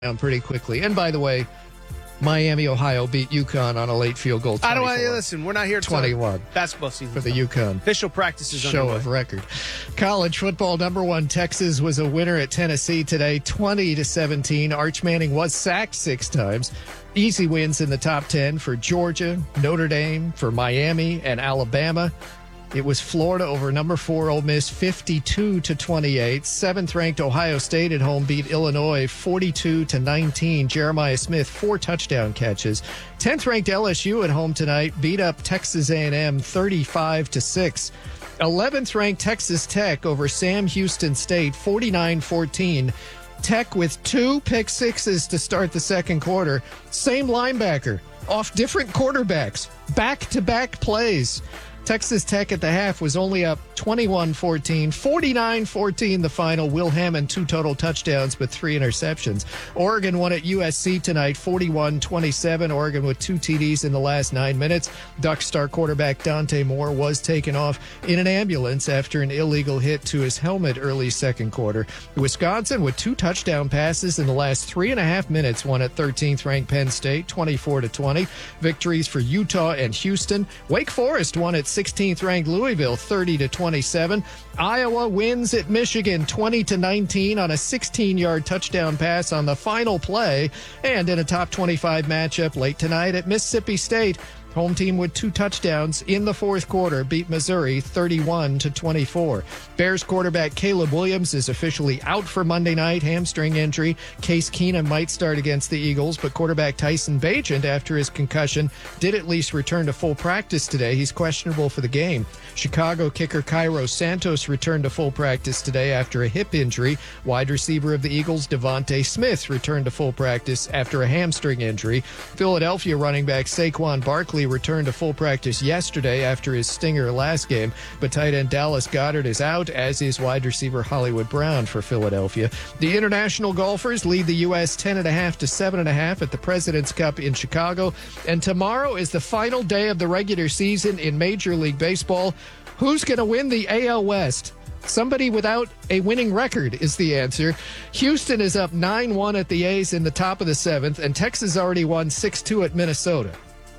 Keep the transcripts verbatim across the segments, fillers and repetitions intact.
down pretty quickly. And by the way, Miami, Ohio beat UConn on a late field goal. I don't want to listen. We're not here to twenty-one talk basketball season for the UConn. Official practices show underway. of record. College football number one Texas was a winner at Tennessee today, twenty to seventeen. Arch Manning was sacked six times. Easy wins in the top ten for Georgia, Notre Dame, for Miami, and Alabama. It was Florida over number four Ole Miss, fifty-two to twenty-eight. Seventh-ranked Ohio State at home beat Illinois, forty-two to nineteen. Jeremiah Smith, four touchdown catches. Tenth-ranked L S U at home tonight beat up Texas A and M, thirty-five to six. Eleventh-ranked Texas Tech over Sam Houston State, forty-nine fourteen. Tech with two pick sixes to start the second quarter. Same linebacker, off different quarterbacks, back-to-back plays. Texas Tech at the half was only up twenty-one fourteen, forty-nine fourteen the final. Will Hammond, two total touchdowns, but three interceptions. Oregon won at U S C tonight, forty-one twenty-seven. Oregon with two T Ds in the last nine minutes. Duck star quarterback Dante Moore was taken off in an ambulance after an illegal hit to his helmet early second quarter. Wisconsin with two touchdown passes in the last three and a half minutes won at thirteenth-ranked Penn State, twenty-four to twenty. Victories for Utah and Houston. Wake Forest won at sixteenth-ranked Louisville, thirty to twenty-seven. Iowa wins at Michigan, twenty to nineteen on a sixteen-yard touchdown pass on the final play. And in a top twenty-five matchup late tonight at Mississippi State, home team with two touchdowns in the fourth quarter beat Missouri thirty-one to twenty-four. Bears quarterback Caleb Williams is officially out for Monday night, hamstring injury. Case Keenum might start against the Eagles, but quarterback Tyson Bagent, after his concussion, did at least return to full practice today. He's questionable for the game. Chicago kicker Cairo Santos returned to full practice today after a hip injury. Wide receiver of the Eagles Devontae Smith returned to full practice after a hamstring injury. Philadelphia running back Saquon Barkley returned to full practice yesterday after his stinger last game, but tight end Dallas Goedert is out, as is wide receiver Hollywood Brown for Philadelphia. The international golfers lead the U S ten and a half to seven and a half at the President's Cup in Chicago, and tomorrow is the final day of the regular season in Major League Baseball. Who's going to win the A L West? Somebody without a winning record is the answer. Houston is up nine one at the A's in the top of the seventh, and Texas already won six two at Minnesota.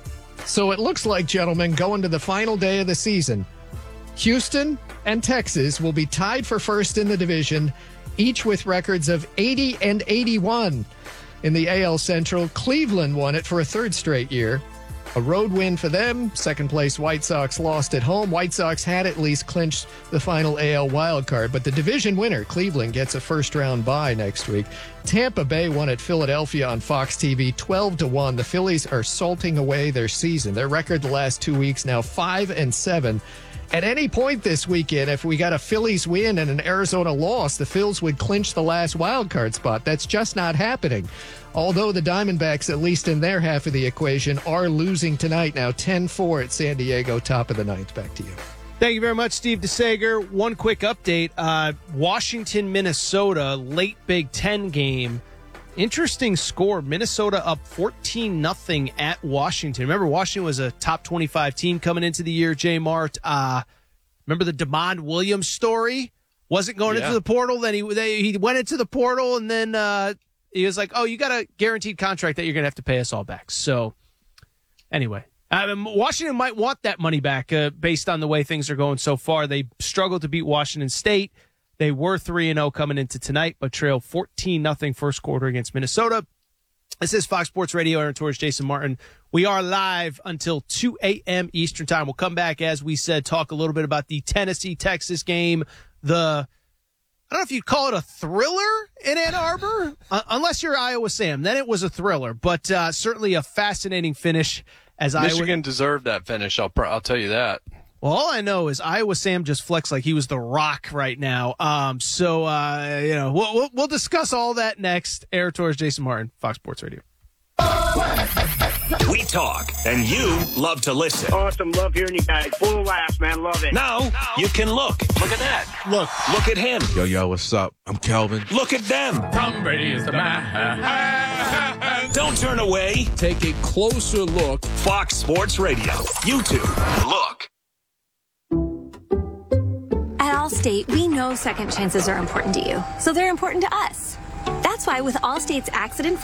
So it looks like, gentlemen, going to the final day of the season, Houston and Texas will be tied for first in the division, each with records of eighty and eighty-one. In the A L Central, Cleveland won it for a third straight year. A road win for them. Second place White Sox lost at home. White Sox had at least clinched the final A L wildcard, but the division winner, Cleveland, gets a first-round bye next week. Tampa Bay won at Philadelphia on Fox T V, twelve to one. The Phillies are salting away their season. Their record the last two weeks now five and seven. At any point this weekend, if we got a Phillies win and an Arizona loss, the Phils would clinch the last wildcard spot. That's just not happening. Although the Diamondbacks, at least in their half of the equation, are losing tonight now, ten four at San Diego, top of the ninth. Back to you. Thank you very much, Steve DeSager. One quick update. Uh, Washington, Minnesota, late Big Ten game. Interesting score. Minnesota up fourteen nothing at Washington. Remember, Washington was a top twenty-five team coming into the year, J. Mart. Uh, remember the DeMond Williams story? Wasn't going yeah. into the portal. Then he they, he went into the portal, and then uh, he was like, oh, you got a guaranteed contract that you're going to have to pay us all back. So, anyway, uh, Washington might want that money back uh, based on the way things are going so far. They struggled to beat Washington State. They were three and oh coming into tonight, but trailed fourteen nothing first quarter against Minnesota. This is Fox Sports Radio. Aaron Torres, Jason Martin. We are live until two a.m. Eastern time. We'll come back, as we said, talk a little bit about the Tennessee-Texas game. The, I don't know if you'd call it a thriller in Ann Arbor, uh, unless you're Iowa Sam. Then it was a thriller, but uh, certainly a fascinating finish. As Michigan Iowa... deserved that finish, I'll, I'll tell you that. Well, all I know is Iowa Sam just flexed like he was the Rock right now. Um, so, uh, you know, we'll, we'll, we'll discuss all that next. Aaron Torres, Jason Martin, Fox Sports Radio. We talk, and you love to listen. Awesome. Love hearing you guys. Full of laughs, man. Love it. Now, now you can look. Look at that. Look. Look at him. Yo, yo, what's up? I'm Calvin. Look at them. Tom Brady is the man. Don't turn away. Take a closer look. Fox Sports Radio. YouTube. Look. At Allstate, we know second chances are important to you, so they're important to us. That's That's why with Allstate's accident